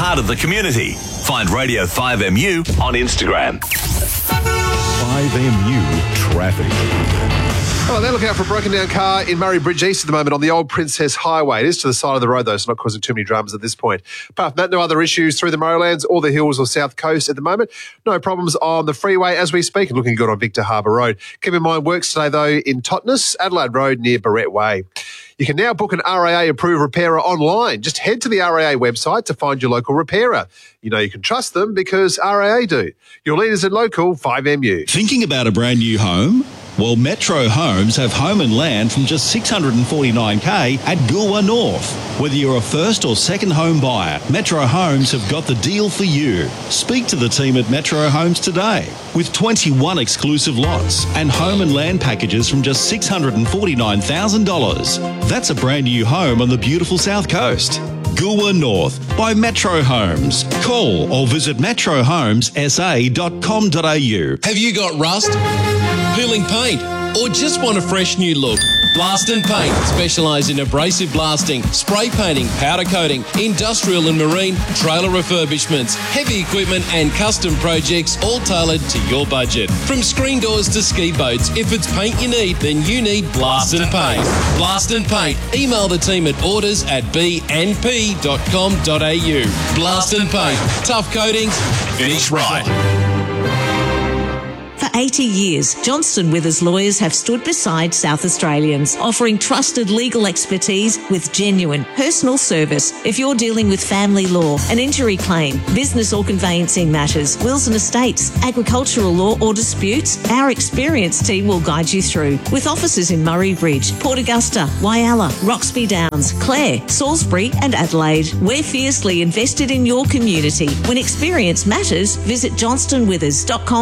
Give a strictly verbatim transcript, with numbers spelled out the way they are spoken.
heart of the community. Find Radio five M U on Instagram. five M U traffic. Oh, they're looking out for a broken down car in Murray Bridge East at the moment on the Old Princess Highway. It is to the side of the road, though, so not causing too many dramas at this point. Apart from that, no other issues through the Morrowlands or the hills or south coast at the moment. No problems on the freeway as we speak, and looking good on Victor Harbour Road. Keep in mind, works today, though, in Totnes, Adelaide Road near Barrett Way. You can now book an R A A-approved repairer online. Just head to the R A A website to find your local repairer. You know you can trust them because R A A do. Your leaders at Local five M U. Thinking about a brand new home? Well, Metro Homes have home and land from just six hundred forty-nine thousand dollars at Goolwa North. Whether you're a first or second home buyer, Metro Homes have got the deal for you. Speak to the team at Metro Homes today. With twenty-one exclusive lots and home and land packages from just six hundred forty-nine thousand dollars. That's a brand new home on the beautiful South Coast. Goolwa North by Metro Homes. Call or visit metro homes s a dot com dot a u. Have you got rust, peeling paint, or just want a fresh new look? Blast and Paint specialise in abrasive blasting, spray painting, powder coating, industrial and marine, trailer refurbishments, heavy equipment and custom projects, all tailored to your budget. From screen doors to ski boats, if it's paint you need, then you need Blast and Paint. Blast and Paint. Email the team at orders at b n p dot com dot a u. Blast and Paint. Tough coatings, finish right. For eighty years, Johnston Withers lawyers have stood beside South Australians, offering trusted legal expertise with genuine personal service. If you're dealing with family law, an injury claim, business or conveyancing matters, wills and estates, agricultural law or disputes, our experienced team will guide you through. With offices in Murray Bridge, Port Augusta, Wyalla, Roxby Downs, Clare, Salisbury and Adelaide. We're fiercely invested in your community. When experience matters, visit johnston withers dot com